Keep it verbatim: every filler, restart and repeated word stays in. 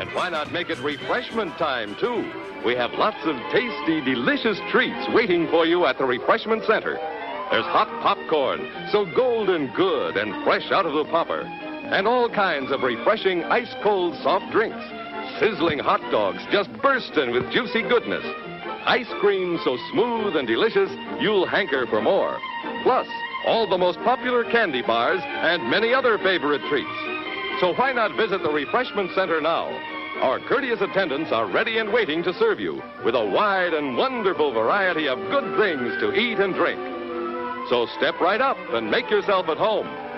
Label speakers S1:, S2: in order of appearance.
S1: And why not make it refreshment time, too? We have lots of tasty, delicious treats waiting for you at the refreshment center. There's hot popcorn, so golden good and fresh out of the popper. And all kinds of refreshing ice-cold soft drinks. Sizzling hot dogs just bursting with juicy goodness. Ice cream so smooth and delicious, you'll hanker for more. Plus, all the most popular candy bars and many other favorite treats. So why not visit the refreshment center now? Our courteous attendants are ready and waiting to serve you with a wide and wonderful variety of good things to eat and drink. So step right up and make yourself at home.